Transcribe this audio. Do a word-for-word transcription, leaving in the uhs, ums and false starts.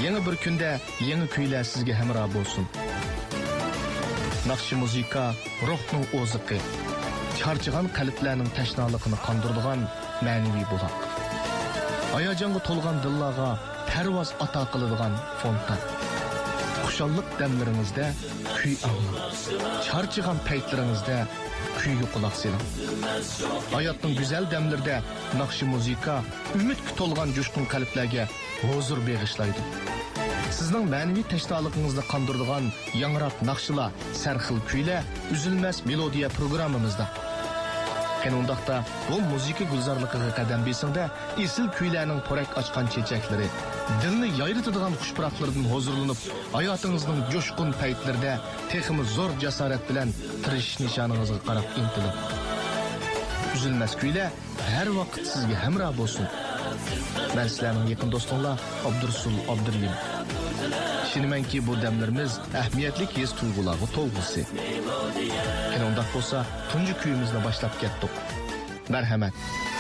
Yeni bir kunda yeni kuylar sizga hamroh bo'lsin. Naqshi muzika ruhning o'ziqi, charchigan qalblarning tashnaligini qondiradigan ma'naviy buloq. Hayajonga to'lgan dillarga parvoz ato qiladigan fontan. Xushallik damlaringizda kuy anglang. Charchigan paytlaringizda kuyga quloq soling. Hayotning go'zal damlarida naqshi muzika umidga to'lgan jo'shqin qalblarga huzur bag'ishlaydi. Sizning ma'naviy tashnoligingizni qondiradigan yangroq naqshlar, sarxil kuylar uzilmas melodiya programmamizda. Qanundaqda bu muzika gulzorligiga qadam besingda esil kuylarning porak ochgan chechaklari, dilni yayritadigan xushpuraklardan huzurlanib, hayotingizning jo'shqin paytlarida texmi zo'r jasorat bilan tirishish nishoningizga qarab intilib. Uzilmas kuylar har vaqt sizga hamroh bo'lsin. Men sizlarning yaqin do'stinglar Abdursul Abdurlim. Şinimenki bu demlerimiz ehmiyetli his tuyg'ularga to'lg'isi. Qanday bo'lsa, tunji kuyimizni boshlab ketdik. Marhamat.